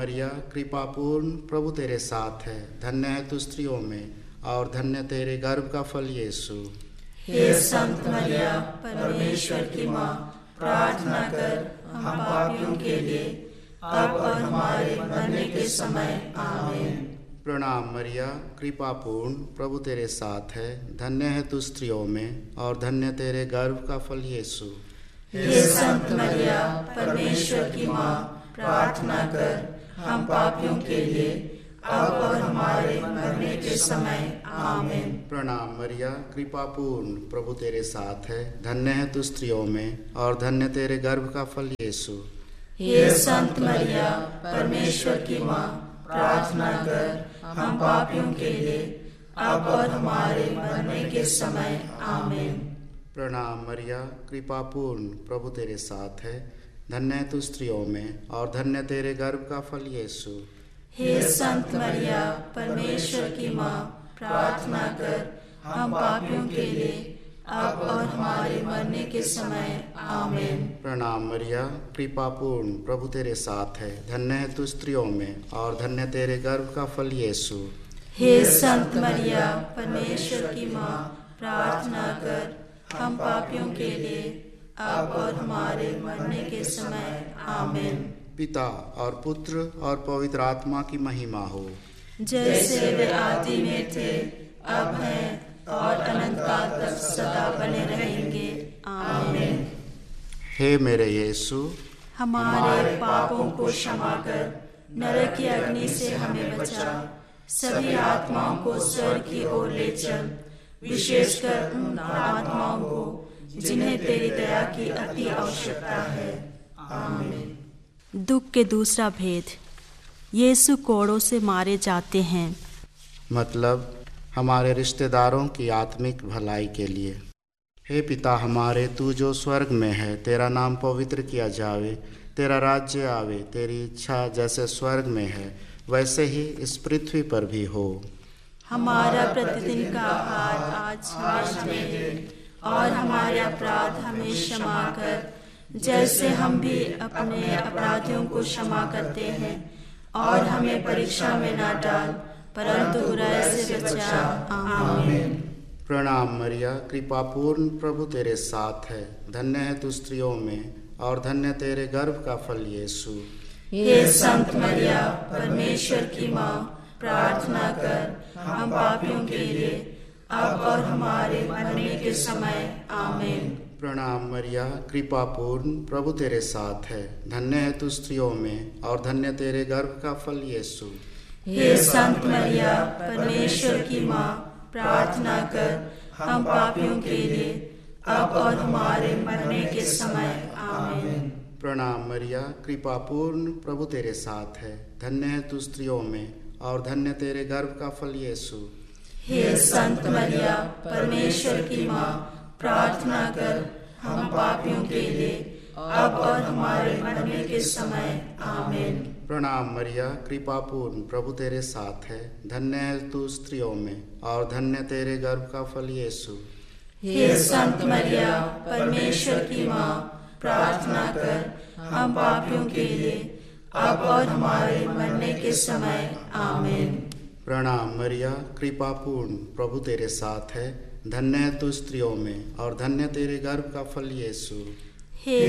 मरिया कृपापूर्ण, प्रभु तेरे साथ है, धन्य है तू स्त्रियों में और धन्य तेरे गर्भ का फल यीशु। हे संत मरिया, परमेश्वर की माँ, प्रार्थना कर हम पापियों के लिए, अब और हमारे मरने के समय। आमीन। प्रणाम मरिया कृपापूर्ण, प्रभु तेरे साथ है, धन्य है तू स्त्रियों में और धन्य तेरे गर्भ का फल यीशु। हे संत मरिया, परमेश्वर की माँ, प्रार्थना कर हम पापियों के लिए, अब और हमारे मरने के समय। आमीन। प्रणाम मरिया कृपापूर्ण, प्रभु तेरे साथ है, धन्य है तू स्त्रियों में और धन्य तेरे गर्भ का फल यीशु। हे संत मरिया, परमेश्वर की माँ, प्रार्थना कर हम पापियों के लिए, अब और हमारे मरने के समय। आमीन। प्रणाम मरिया कृपापूर्ण, प्रभु तेरे साथ है, धन्य है तू स्त्रियों में और धन्य तेरे गर्भ का फल यीशु। हे संत मरिया, परमेश्वर की माँ, प्रार्थना कर हम पापियों के लिए, अब और हमारे मरने के समय। आमीन। प्रणाम मरिया कृपापूर्ण, प्रभु तेरे साथ है, धन्य है तू स्त्रियों में और धन्य तेरे गर्भ का फल यीशु। हे संत मरिया, परमेश्वर की माँ, प्रार्थना कर हम पापियों के लिए, अब और हमारे मरने के समय। आमीन। पिता और पुत्र और पवित्र आत्मा की महिमा हो, जैसे वे आदि में थे, अब हैं और अनंत काल तक सदा बने रहेंगे। आमीन। हे मेरे यीशु, हमारे पापों को क्षमा कर नरक की अग्नि से हमें बचा, सभी आत्माओं को स्वर्ग की ओर ले चल, विशेषकर उन आत्माओं को जिन्हें तेरी दया की अति आवश्यकता है। आमीन। दुख के दूसरा भेद, यीशु कोड़ों से मारे जाते हैं। मतलब हमारे रिश्तेदारों की आत्मिक भलाई के लिए। हे पिता हमारे, तू जो स्वर्ग में है, तेरा नाम पवित्र किया जावे, तेरा राज्य आवे, तेरी इच्छा जैसे स्वर्ग में है वैसे ही इस पृथ्वी पर भी हो। हमारा प्रतिदिन का आहार आज हमें दे, और हमारे अपराध हमें क्षमा कर, जैसे हम भी अपने अपराधियों को क्षमा करते हैं, और हमें परीक्षा में न डाल, परंतु बुराई से बचा। आमीन। प्रणाम मरिया कृपापूर्ण, प्रभु तेरे साथ है, धन्य है तू स्त्रियों में और धन्य तेरे गर्भ का फल यीशु। हे संत मरिया, परमेश्वर की माँ, प्रार्थना कर हम पापियों के लिए, अब और हमारे मरने के समय। आमीन। प्रणाम मरिया कृपापूर्ण, प्रभु तेरे साथ है, धन्य है तू स्त्रियों में और धन्य तेरे गर्भ का फल यीशु। हे संत मरिया, परमेश्वर की माँ, प्रार्थना कर हम पापियों के लिए, अब और हमारे मरने के समय। आमीन। प्रणाम मरिया कृपापूर्ण, प्रभु तेरे साथ है, धन्य है तू स्त्रियों में और धन्य तेरे गर्भ का फल यीशु। हे संत मरिया, परमेश्वर की माँ, प्रार्थना कर हम पापियों के लिए, अब और हमारे मरने के समय। आमीन। प्रणाम मरिया कृपापूर्ण, प्रभु तेरे साथ है, धन्य है तू स्त्रियों में और धन्य तेरे गर्भ का फल यीशु। हे संत मरिया, परमेश्वर की माँ, प्रार्थना कर हम पापियों के लिए, अब और हमारे मरने के समय। आमीन। प्रणाम मरिया कृपापूर्ण, प्रभु तेरे साथ है, धन्य है तू स्त्रियों में और धन्य तेरे गर्भ का फल यीशु। हे